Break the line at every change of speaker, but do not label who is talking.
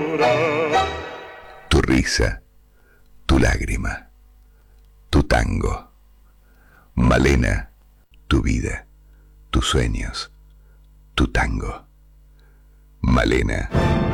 llorar.
Tu risa, tu lágrima, tu tango. Malena, tu vida, tus sueños, tu tango. Malena.